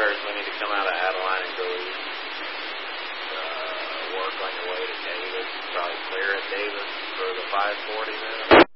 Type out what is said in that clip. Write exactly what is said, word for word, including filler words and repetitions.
cars, we need to come out of Adeline and go east. Uh, work on your way to Davis. Probably clear at Davis for the five forty then.